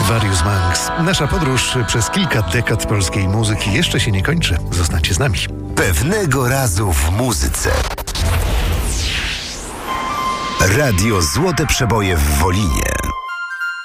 Various Monks. Nasza podróż przez kilka dekad polskiej muzyki jeszcze się nie kończy. Zostańcie z nami. Pewnego razu w muzyce. Radio Złote Przeboje w Wolinie.